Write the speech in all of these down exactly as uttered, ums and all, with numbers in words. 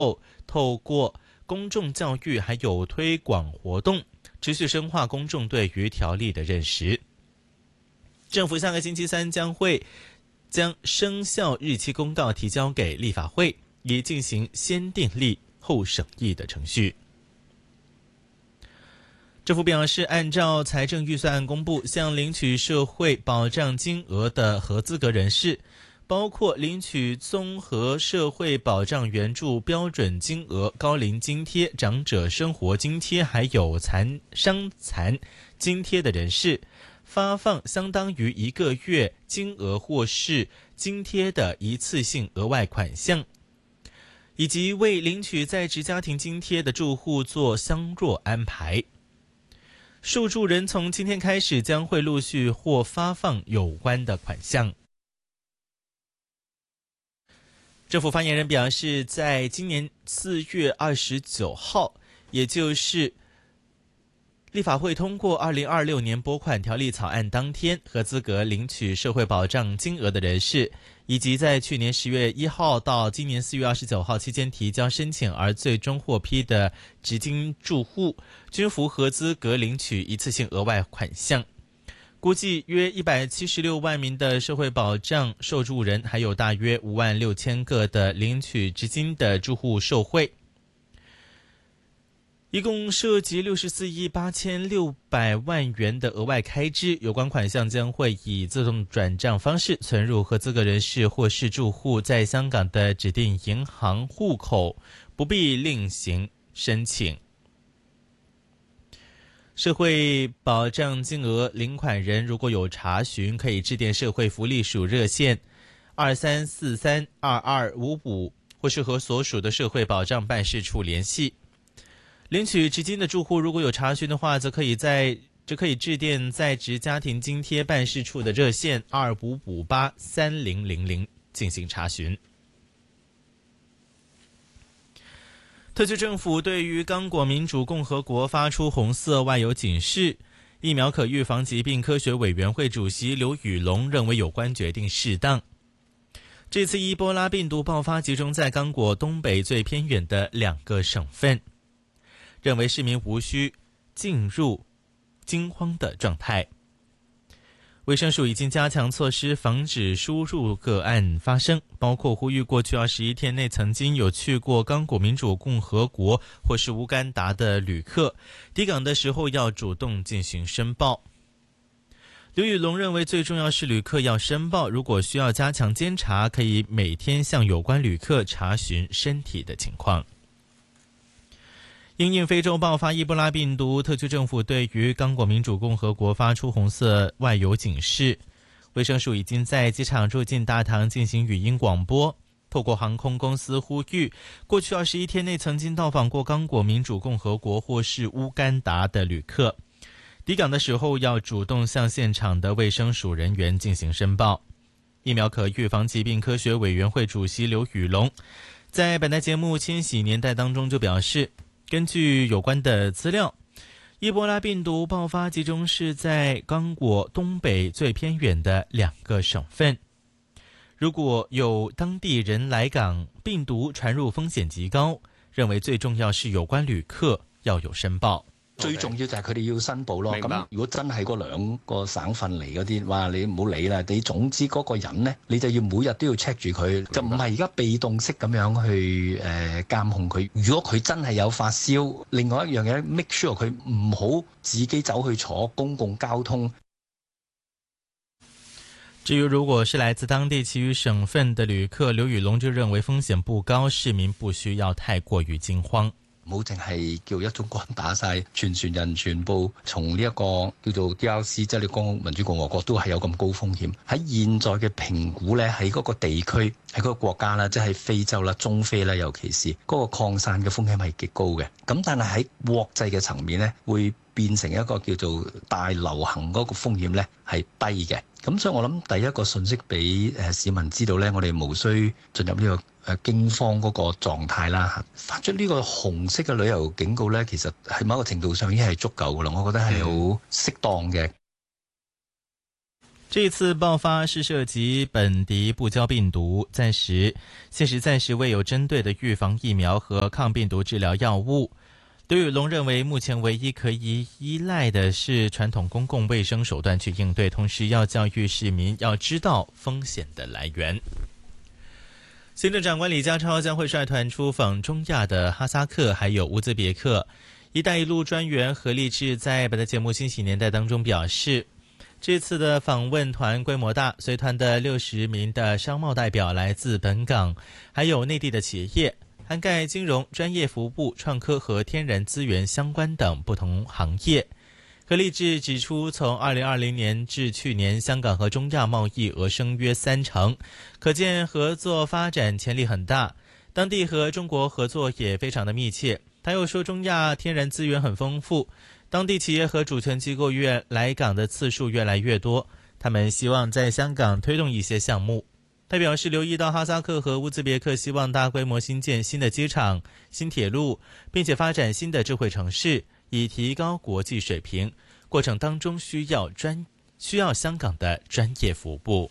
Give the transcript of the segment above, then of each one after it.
透过公众教育还有推广活动，持续深化公众对于条例的认识。政府下个星期三将会将生效日期公告提交给立法会，以进行先订立后审议的程序。政府表示，按照财政预算案公布，向领取社会保障金额的合资格人士，包括领取综合社会保障援助标准金额、高龄津贴、长者生活津贴还有残伤残津贴的人士，发放相当于一个月金额或是津贴的一次性额外款项，以及为领取在职家庭津贴的住户做相若安排。受助人从今天开始将会陆续或发放有关的款项。政府发言人表示，在今年四月二十九号，也就是立法会通过二零二六年拨款条例草案当天，合资格领取社会保障金额的人士，以及在去年十月一号到今年四月二十九号期间提交申请而最终获批的职津住户，均符合资格领取一次性额外款项。估计约一百七十六万名的社会保障受助人，还有大约五万六千个的领取职津的住户受惠，一共涉及六十四亿八千六百万元的额外开支。有关款项将会以自动转账方式存入合资格人士或是住户在香港的指定银行户口，不必另行申请。社会保障金额领款人如果有查询，可以致电社会福利署热线二三四三二二五五，或是和所属的社会保障办事处联系。领取职津的住户如果有查询的话，则可以在则可以致电在职家庭津贴办事处的热线二五五八三零零零进行查询。特区政府对于刚果民主共和国发出红色外游警示，疫苗可预防疾病科学委员会主席刘宇龙认为有关决定适当。这次伊波拉病毒爆发集中在刚果东北最偏远的两个省份，认为市民无需进入惊慌的状态。卫生署已经加强措施，防止输入个案发生，包括呼吁过去二十一天内曾经有去过刚果民主共和国或是乌干达的旅客，抵港的时候要主动进行申报。刘宇龙认为最重要是旅客要申报，如果需要加强监察，可以每天向有关旅客查询身体的情况。因应非洲爆发伊波拉病毒，特区政府对于刚果民主共和国发出红色外游警示。卫生署已经在机场入境大堂进行语音广播，透过航空公司呼吁，过去二十一天内曾经到访过刚果民主共和国或是乌干达的旅客，抵港的时候要主动向现场的卫生署人员进行申报。疫苗可预防疾病科学委员会主席刘宇龙在本台节目《千禧年代》当中就表示，根据有关的资料，伊波拉病毒爆发集中是在刚果东北最偏远的两个省份。如果有当地人来港，病毒传入风险极高，認為最重要是有關旅客要有申報。 最重要就係佢哋要申報咯。咁如果真係嗰兩個省份嚟嗰啲，哇！你唔好理啦。你總之嗰個人呢，你就要每日都要 check 住佢，就唔係而家被動式咁樣去誒、呃、監控佢。如果佢真係有發燒，另外一樣嘢 make sure 佢唔好自己走去坐公共交通。 至於如果是來自當地其餘省份的旅客，劉宇龍就認為風險不高，市民不需要太過於驚慌。 唔好淨係叫一種棍打晒，全船人全部從呢一個叫做 D R C， 即係你剛民主共和國都係有咁高風險。喺現在嘅評估呢，喺嗰個地區，喺嗰個國家啦，即係非洲啦、中非啦，尤其是嗰個擴散嘅風險係極高嘅。咁但係喺國際嘅層面呢，會變成一個叫做大流行嗰個風險呢係低嘅。咁所以我諗第一個信息俾誒市民知道呢，我哋無需進入呢個誒驚慌嗰個狀態啦。發出呢個紅色嘅旅遊警告呢，其實喺某個程度上已經係足夠噶啦，我覺得係好適當嘅。 这一次爆发是涉及本地不胶病毒，暂时现时暂时未有针对的预防疫苗和抗病毒治疗药物。刘宇龙认为，目前唯一可以依赖的是传统公共卫生手段去应对，同时要教育市民要知道风险的来源。行政长官李家超将会率团出访中亚的哈萨克还有乌兹别克。一带一路专员何立志在本台节目《新喜年代》当中表示，这次的访问团规模大，随团的六十名的商贸代表来自本港还有内地的企业，涵盖金融、专业服务、创科和天然资源相关等不同行业。何立志指出，从二零二零年至去年，香港和中亚贸易额升约三成，可见合作发展潜力很大。当地和中国合作也非常的密切。他又说，中亚天然资源很丰富，当地企业和主权机构越来港的次数越来越多，他们希望在香港推动一些项目。他表示，留意到哈萨克和乌兹别克希望大规模新建新的机场、新铁路，并且发展新的智慧城市，以提高国际水平。过程当中需要专需要香港的专业服务。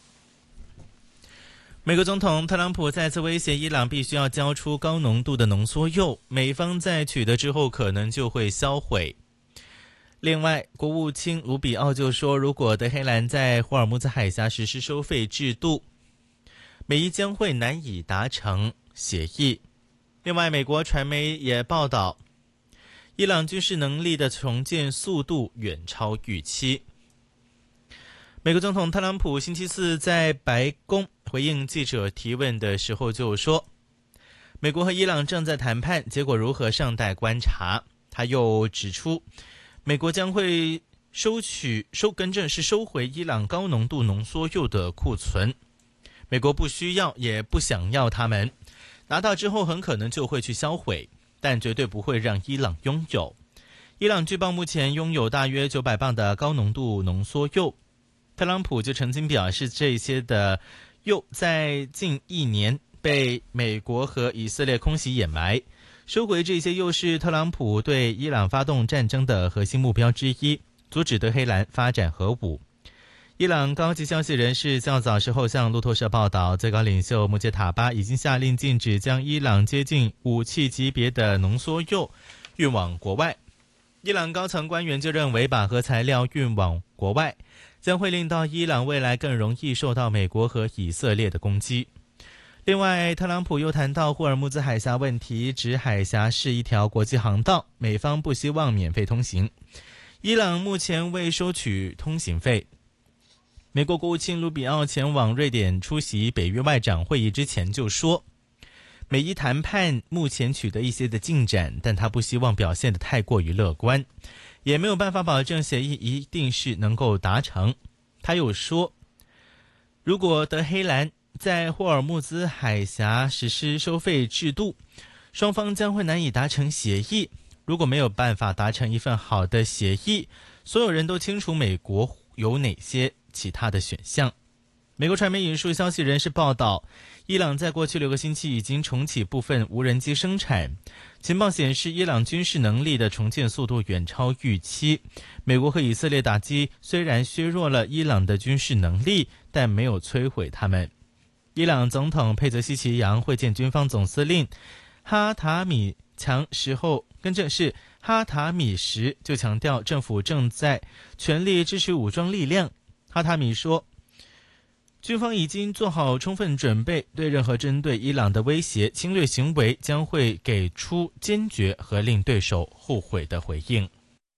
美国总统特朗普再次威胁伊朗必须要交出高浓度的浓缩铀，美方在取得之后可能就会销毁。另外，国务卿卢比奥就说，如果德黑兰在霍尔木兹海峡实施收费制度，美伊将会难以达成协议。另外，美国传媒也报道，伊朗军事能力的重建速度远超预期。美国总统特朗普星期四在白宫回应记者提问的时候就说，美国和伊朗正在谈判，结果如何尚待观察。他又指出，美国将会收取收更正是收回伊朗高浓度浓缩铀的库存，美国不需要也不想要它们，拿到之后很可能就会去销毁，但绝对不会让伊朗拥有。伊朗据报目前拥有大约九百磅的高浓度浓缩铀。特朗普就曾经表示，这些的铀在近一年被美国和以色列空袭掩埋，收回这些又是特朗普对伊朗发动战争的核心目标之一，阻止德黑兰发展核武。伊朗高级消息人士较早时候向路透社报道，最高领袖穆杰塔巴已经下令禁止将伊朗接近武器级别的浓缩铀运往国外。伊朗高层官员就认为，把核材料运往国外将会令到伊朗未来更容易受到美国和以色列的攻击。另外，特朗普又谈到霍尔木兹海峡问题，指海峡是一条国际航道，美方不希望免费通行。伊朗目前未收取通行费。美国国务卿卢比奥前往瑞典出席北约外长会议之前就说，美伊谈判目前取得一些的进展，但他不希望表现得太过于乐观，也没有办法保证协议一定是能够达成。他又说，如果德黑兰在霍尔木兹海峡实施收费制度，双方将会难以达成协议。如果没有办法达成一份好的协议，所有人都清楚美国有哪些其他的选项。美国传媒引述消息人士报道，伊朗在过去六个星期已经重启部分无人机生产。情报显示，伊朗军事能力的重建速度远超预期。美国和以色列打击虽然削弱了伊朗的军事能力，但没有摧毁他们。伊朗总统佩泽西奇扬会见军方总司令哈塔米强时候，更正是哈塔米时就强调政府正在全力支持武装力量。哈塔米说，军方已经做好充分准备，对任何针对伊朗的威胁、侵略行为将会给出坚决和令对手后悔的回应。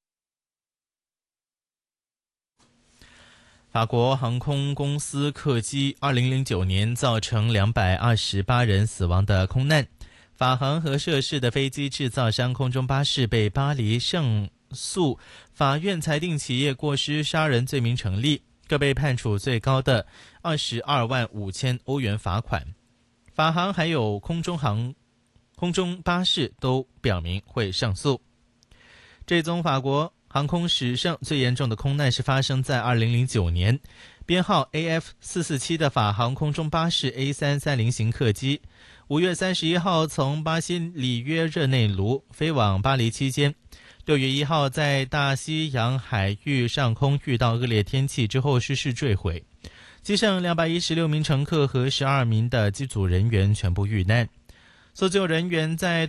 法国航空公司客机二零零九年造成两百二十八人死亡的空难，法航和涉事的飞机制造商空中巴士被巴黎胜诉法院裁定企业过失杀人罪名成立，各被判处最高的二十二万五千欧元罚款。法航还有空中航空中巴士都表明会上诉。这宗法国航空史上最严重的空难是发生在二零零九年，编号 A F 四四七 的法航空中巴士 A 三三零 型客机，五月三十一号从巴西里约热内卢飞往巴黎期间， 六月一号在大西洋海域上空遇到恶劣天气之后失事坠毁，机上两百一十六名乘客和十二名的机组人员全部遇难。搜救人员在